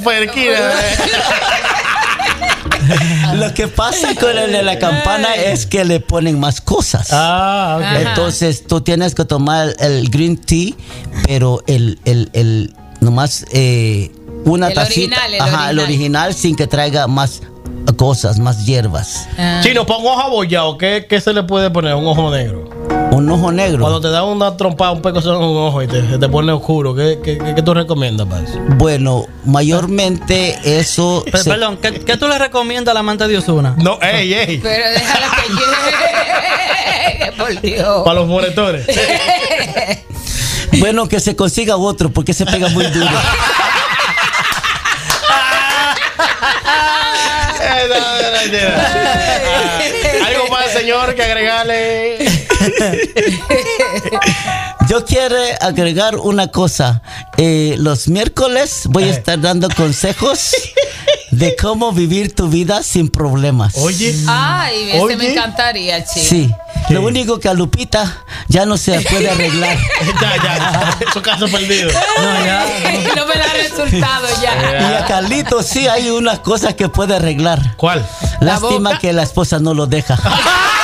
puerquina. Lo que pasa con el de la campana es que le ponen más cosas. Ah, ok. Entonces tú tienes que tomar el green tea, pero el nomás una tacita. El original sin que traiga más cosas, más hierbas. Chino, para un ojo abollado, ¿qué se le puede poner? Un ojo negro. Un ojo negro. Cuando te da una trompada, un peco en un ojo y te pone oscuro, ¿qué tú recomiendas para eso? Bueno, mayormente eso. Perdón, ¿qué tú le recomiendas al amante de Ozuna? No, ey. Pero déjalo que llegue, por Dios. Para los monitores. Bueno, que se consiga otro porque se pega muy duro. Algo más, señor, que agregarle. Yo quiero agregar una cosa. Los miércoles voy a estar dando consejos de cómo vivir tu vida sin problemas. Oye. Ay, ese me encantaría, chico. Sí. Lo único que a Lupita ya no se puede arreglar. Ya. Es un caso perdido. No me da resultado ya. Y a Carlito sí hay unas cosas que puede arreglar. ¿Cuál? Lástima que la esposa no lo deja.